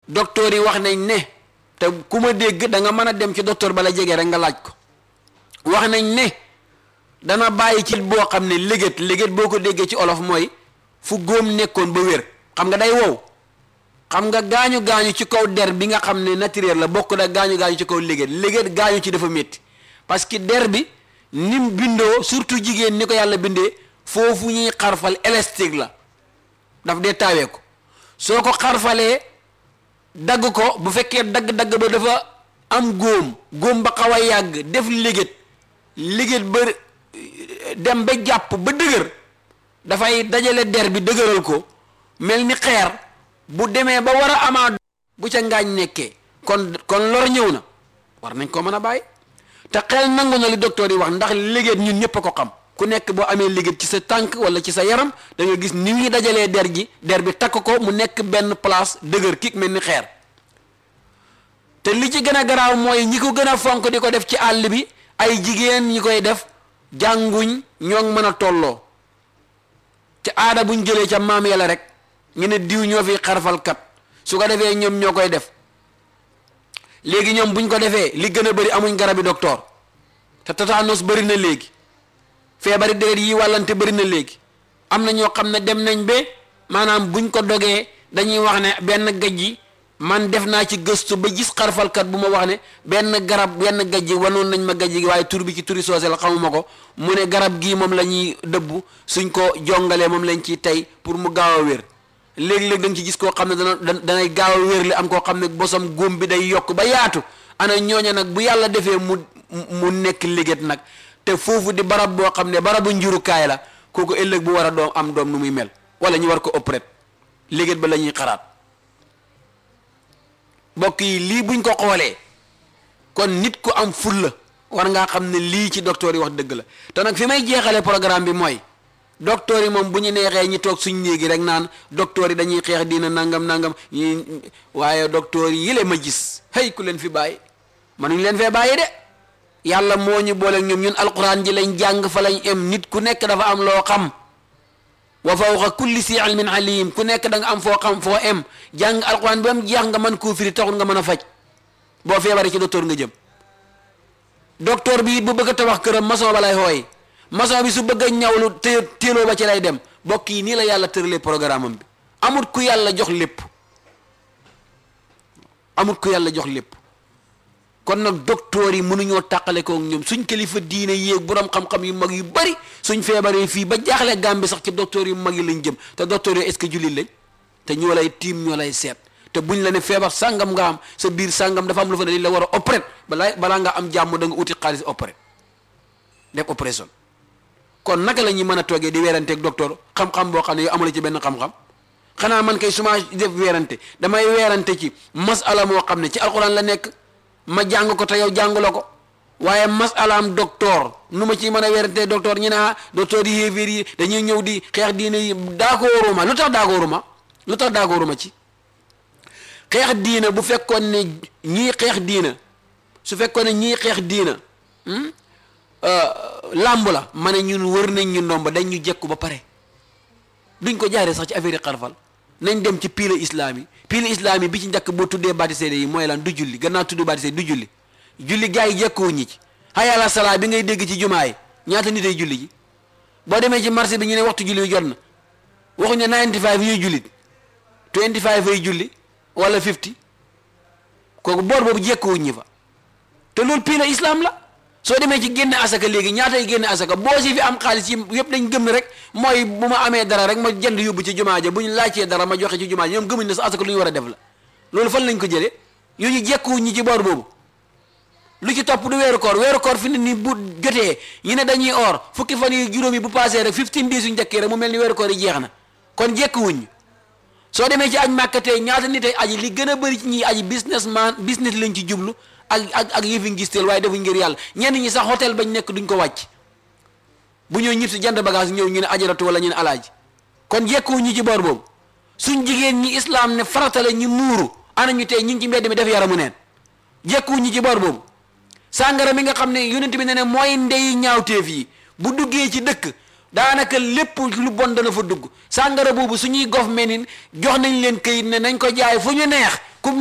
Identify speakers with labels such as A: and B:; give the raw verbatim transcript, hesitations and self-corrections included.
A: docteur yi wax nañ ne te ku ma dégg da nga mën a dem ci docteur bala jege rek nga laaj ko wax nañ ne dana bàyyi ci boo xam ne léget léget boo ko déggee ci olof mooy fu góom nekkoon ba wér xam nga day wow xam nga gaañu gaañu ci kaw der bi nga xam ne naturel la bokk da gaañu gaañu ci kaw léget léget gaañu ci dafa métti parce que der bi nim bindoo surtout jigéen ni ko yàlla bindee foofu ñuy xarfal élastique la daf dee taawee ko soo ko xarfalee dagg ko bu fekkee dagg-dagg ba dafa am góom góom ba xaw a yàgg def léget léget ba dem ba jàpp ba dëgër dafay dajale der bi dëgëral ko mel ni xeer bu demee ba war a amaa bu ca ngaañ nekkee kon kon lor ñëw na war nañ ko mën a bàyyi te xel nangu na li docteur yi wax ndax léget ñun ñëpp a ko xam ku nekk boo amee léget ci sa tànk wala ci sa yaram da nga gis ni muy dajalee der ji der bi takk ko mu nekk benn place dëgër kik mel ni xeer te li ci gën a garaaw mooy ñi ko gën a fonk di ko def ci àll bi ay jigéen ñi koy def jànguñ ñoo mën a tolloo ci aada buñ jëlee ca maam yàlla rek ñu ne diw ñoo fi xarfalkat su ko defee ñoom ñoo koy def léegi ñoom buñ ko defee li gën a bëri amuñ garabi docteur te tétanos bëri na léegi feebari deret yi wàllante bëri na léegi am na ñoo xam ne dem nañ ba maanaam buñ ko dogee dañuy wax ne benn gaj yi man def naa ci gëstu ba gis xarfalkat bu ma wax ne benn garab benn gaj yi wanoon nañ ma gaj gi waaye tur bi ci turi soose la xamuma ko mu ne garab gii moom la ñuy dëbbu suñ ko jongalee moom lañ ciy tey pour mu gaaw a wér léegi-léegi da nga ci gis koo xam ne dana danay gaaw a wér li am koo xam ne bosam góom bi day yokk ba yaatu ana ñooña nag bu yàlla defee mu mu nekk léget nag te foofu di barab boo xam ne barabu njurukaay la kooku ëllëg bu war a doom am doom nu muy mel wala ñu war ko opérer léget ba la ñuy xaraat mbokk yi lii buñ ko xoolee kon nit ku am fulla war ngaa xam ne lii ci docteur yi wax dëgg la te nag fi may jeexalee programme bi mooy docteur yi moom bu ñu neexee ñi toog suñ néegi rek naan docteur yi dañuy xeex diina nangam nangam ñi waaye docteur yi yële ma gis hey ku leen fi bàyyi manuñ leen fee bàyyi de yàlla moo ñu boole ñoom ñun alquran ji lañ jàng fa lañ em nit ku nekk dafa am loo xam wa fawqa kulli si ilmin alim ku nekk da nga am foo xam foo em jàng alquran ba mu jeex nga mën koo firi taxul nga mën a faj boo feebaree ci docteur nga jëm docteur bi it bu bëgg a tabax këram maçon ba lay xooy maçon bi su bëgg a ñawlu te téeloo ba ci lay dem mbokk yi nii la yàlla tëralee programme am bi amut ku yàlla jox lépp amut ku yàlla jox lépp kon nag docteur yi mënuñoo tàqale koog ñoom suñ kilifa diine yéeg borom xam-xam yu mag yu bari suñ feebaree fii ba jaaxle Gàmbi sax ci docteur yu mag yi lañ jëm te docteur yi est-ce que jullit lañ te ñoo lay tiim ñoo lay seet te buñ la ne feebar sàngam nga am sa biir sàngam dafa am lu fa ne dañ la war a opérer balaa balaa nga am jàmm da nga uti xaalis opérer def opération kon naka la ñuy mën a toogee di weeranteeg docteur xam-xam boo xam ne yow amula ci benn xam-xam xanaa man kay su ma def weerante damay weerante ci masala moo xam ne ci alxuraan la nekk ma jàng ko te yow jàngula ko waaye masalaam docteur nu ma ci mën a weerante docteur ñu ne ah docteur yi yéeféer yi dañuy ñëw di xeex diine yi daakooruma lu tax daakooruma lu tax daakooruma ci xeex diina bu fekkoon ne ñii xeex diina su fekkoon ne ñii xeex diina làmb la ma ne ñun wër nañ ñu ndomba dañ ñu jekku ba pare duñ ko jaaree sax ci affaire yi xarfal nañ dem ci piile islam yi piile islam yi bi ci njëkk boo tuddee baati seede yi mooy lan du julli gannaaw tudd baati seede du julli julli gars yi jekkuwu ñi ci hayya ala salaa bi ngay dégg ci jumaa yi ñaata nit ay julli ji boo demee ci marché bi ñu ne waxtu julli yu jot na waxuñu ne ninety five ñuy jullit twenty five ay julli wala fifty kooku boor boobu jekkuwuñ ñi fa te loolu piile islam la soo demee ci génne asaka léegi ñaatay génne asaka boo si fi am xaalis yi yëpp dañ gëm ne rek mooy bu ma amee dara rek ma jënd yóbbu ci jumaa ja bu ñu laajtee dara ma joxe ci jumaa ja ñoom gëmuñ ne sa asaka lu ñu war a def la loolu fan lañ ko jëlee yu ñu jekkuwuñ ñi ci boor boobu lu ci topp du weeru koor weeru koor fi ne ni bu jotee ñu ne dañuy or fukki fan yi juróom yi bu passé rek fifteen days yu njëkkee rek mu mel ni weeru koor yi jeex na kon jekkuwuñ soo demee ci aj Màkka tey ñaata nit ay aji li gën a bëri ci ñi aji business man business lañ ci jublu ak ak ak yëfi ngisteel waaye defuñ ngir yàlla ñenn ñi sax hôtel bañ nekk duñ ko wàcc bu ñëw ñib si jant bagage ñëw ñu ne ajaratu wala ñu ne alaaji kon jekkuwu ñu ci boor boobu suñ jigéen ñi islam ne faratale ñi muuru ana ñu tey ñu ngi ci mbedd mi def yaramu neen jekkuwu ñu ci boor boobu sàngara mi nga xam ne yonent bi ne ne mooy ndey ñaawteef yi bu duggee ci dëkk daanaka lépp lu bon dana fa dugg sàngara boobu suñuy gof menin jox nañ leen këyit ne nañ ko jaay fu ñu neex